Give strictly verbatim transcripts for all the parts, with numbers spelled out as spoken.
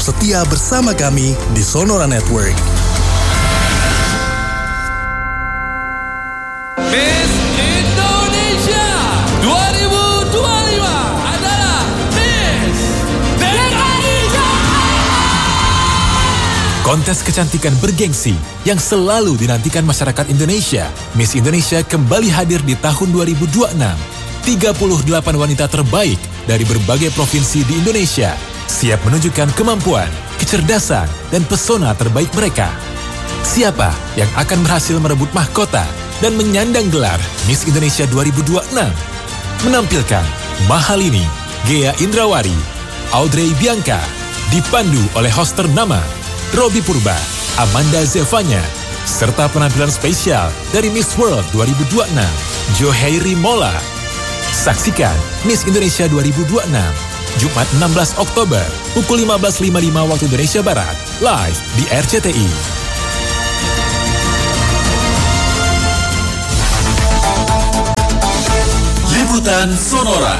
tetap setia bersama kami di Sonora Network. Miss Indonesia dua ribu dua puluh lima adalah Miss D K I Jakarta. Kontes kecantikan bergengsi yang selalu dinantikan masyarakat Indonesia. Miss Indonesia kembali hadir di tahun dua ribu dua puluh enam. tiga puluh delapan wanita terbaik dari berbagai provinsi di Indonesia siap menunjukkan kemampuan, kecerdasan, dan pesona terbaik mereka. Siapa yang akan berhasil merebut mahkota dan menyandang gelar Miss Indonesia dua ribu dua puluh enam? Menampilkan Mahalini, Ghea Indrawari, Audrey Bianca, dipandu oleh host ternama Robi Purba, Amanda Zevanya, serta penampilan spesial dari Miss World dua ribu dua puluh enam, Johairi Mola. Saksikan Miss Indonesia dua ribu dua puluh enam, Jumat enam belas Oktober, pukul lima belas lima puluh lima waktu Indonesia Barat, live di R C T I. Liputan Sonora.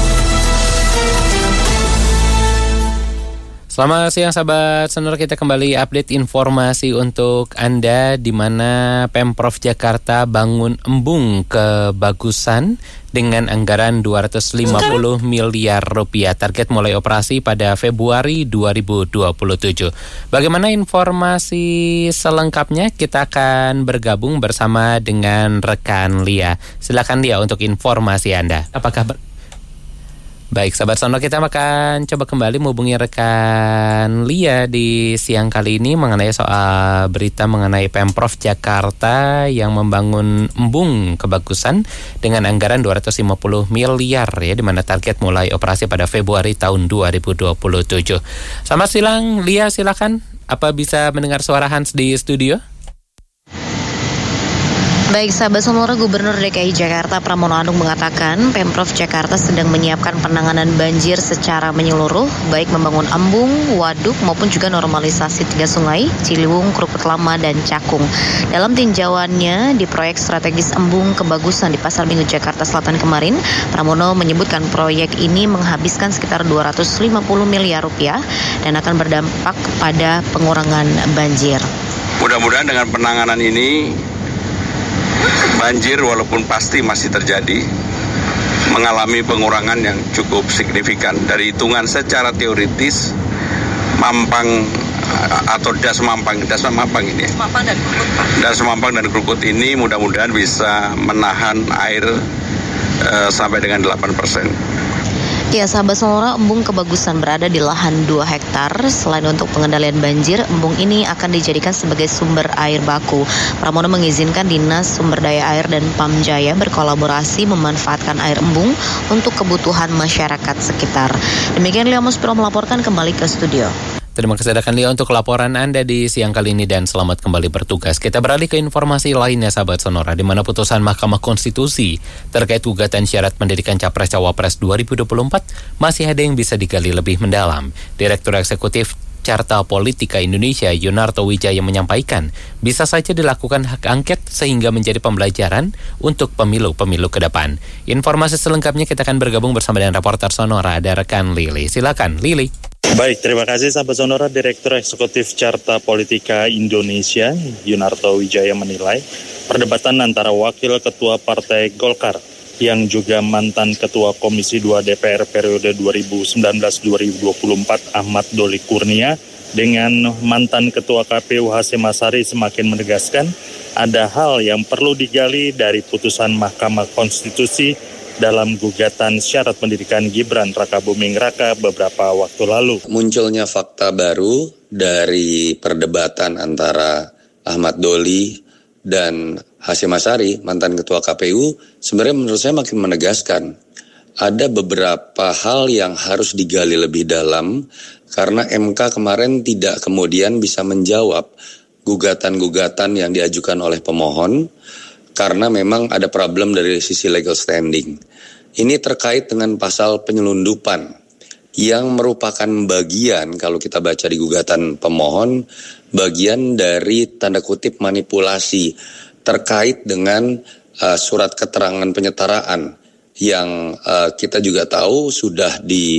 Selamat siang sahabat Sonora, kita kembali update informasi untuk Anda di mana Pemprov Jakarta bangun embung kebagusan dengan anggaran dua ratus lima puluh miliar rupiah. Target mulai operasi pada Februari dua ribu dua puluh tujuh. Bagaimana informasi selengkapnya? Kita akan bergabung bersama dengan rekan Lia. Silakan Lia untuk informasi Anda. Apa kabar? Baik, sahabat Sonora, kita akan coba kembali menghubungi rekan Lia di siang kali ini mengenai soal berita mengenai Pemprov Jakarta yang membangun embung kebagusan dengan anggaran dua ratus lima puluh miliar ya, di mana target mulai operasi pada Februari tahun dua ribu dua puluh tujuh. Selamat siang Lia, silakan. Apa bisa mendengar suara Hans di studio? Baik, sahabat Sonora, Gubernur D K I Jakarta Pramono Anung mengatakan Pemprov Jakarta sedang menyiapkan penanganan banjir secara menyeluruh, baik membangun embung, waduk, maupun juga normalisasi tiga sungai, Ciliwung, Krukut Lama, dan Cakung. Dalam tinjauannya di proyek strategis embung kebagusan di Pasar Minggu Jakarta Selatan kemarin, Pramono menyebutkan proyek ini menghabiskan sekitar dua ratus lima puluh miliar rupiah dan akan berdampak pada pengurangan banjir. Mudah-mudahan dengan penanganan ini banjir walaupun pasti masih terjadi, mengalami pengurangan yang cukup signifikan. Dari hitungan secara teoritis, Mampang atau Das Mampang, Das Mampang ini, Das Mampang dan Krukut ini mudah-mudahan bisa menahan air uh, sampai dengan delapan persen. Ya, sahabat Sonora, embung kebagusan berada di lahan dua hektar. Selain untuk pengendalian banjir, embung ini akan dijadikan sebagai sumber air baku. Pramono mengizinkan Dinas Sumber Daya Air dan Pamjaya berkolaborasi memanfaatkan air embung untuk kebutuhan masyarakat sekitar. Demikian Lia Muspiro melaporkan, kembali ke studio. Terima kasih rekan Lia untuk laporan Anda di siang kali ini dan selamat kembali bertugas. Kita beralih ke informasi lainnya sahabat Sonora, di mana putusan Mahkamah Konstitusi terkait gugatan syarat pendidikan Capres Cawapres dua ribu dua puluh empat masih ada yang bisa digali lebih mendalam. Direktur Eksekutif Carta Politika Indonesia Yunarto Wijaya menyampaikan bisa saja dilakukan hak angket sehingga menjadi pembelajaran untuk pemilu-pemilu ke depan. Informasi selengkapnya kita akan bergabung bersama dengan reporter Sonora, ada rekan Lili. Silakan Lili. Baik, terima kasih sahabat Sonora. Direktur Eksekutif Carta Politika Indonesia Yunarto Wijaya menilai perdebatan antara Wakil Ketua Partai Golkar yang juga mantan Ketua Komisi dua D P R periode dua ribu sembilan belas sampai dua ribu dua puluh empat Ahmad Doli Kurnia dengan mantan Ketua K P U Hasyim Asyari semakin menegaskan ada hal yang perlu digali dari putusan Mahkamah Konstitusi dalam gugatan syarat pendidikan Gibran Rakabuming Raka beberapa waktu lalu. Munculnya fakta baru dari perdebatan antara Ahmad Doli dan Hasyim Asyari, mantan Ketua K P U, sebenarnya menurut saya makin menegaskan ada beberapa hal yang harus digali lebih dalam karena M K kemarin tidak kemudian bisa menjawab gugatan-gugatan yang diajukan oleh pemohon karena memang ada problem dari sisi legal standing. Ini terkait dengan pasal penyelundupan yang merupakan bagian, kalau kita baca di gugatan pemohon, bagian dari tanda kutip manipulasi terkait dengan uh, surat keterangan penyetaraan yang uh, kita juga tahu sudah di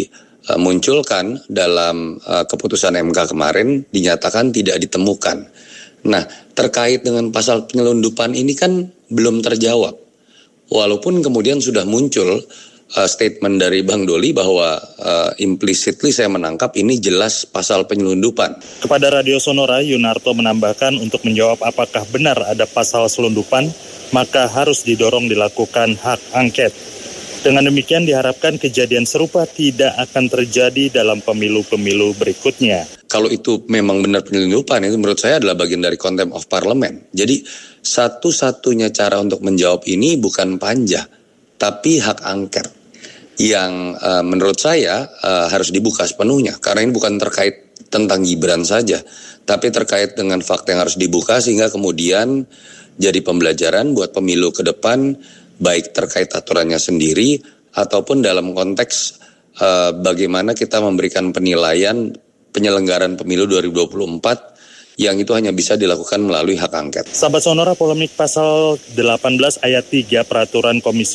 uh, munculkan dalam uh, keputusan M K kemarin dinyatakan tidak ditemukan. Nah, terkait dengan pasal penyelundupan ini kan belum terjawab. Walaupun kemudian sudah muncul uh, statement dari Bang Doli bahwa uh, implicitly saya menangkap ini jelas pasal penyelundupan. Kepada Radio Sonora, Yunarto menambahkan untuk menjawab apakah benar ada pasal selundupan, maka harus didorong dilakukan hak angket. Dengan demikian diharapkan kejadian serupa tidak akan terjadi dalam pemilu-pemilu berikutnya. Kalau itu memang benar penyelundupan, itu menurut saya adalah bagian dari contempt of parliament. Jadi satu-satunya cara untuk menjawab ini bukan panja, tapi hak angket. Yang uh, menurut saya uh, harus dibuka sepenuhnya. Karena ini bukan terkait tentang Gibran saja, tapi terkait dengan fakta yang harus dibuka sehingga kemudian jadi pembelajaran buat pemilu ke depan, baik terkait aturannya sendiri ataupun dalam konteks uh, bagaimana kita memberikan penilaian penyelenggaraan pemilu dua ribu dua puluh empat yang itu hanya bisa dilakukan melalui hak angket. Sahabat Sonora, polemik pasal delapan belas ayat tiga Peraturan Komisi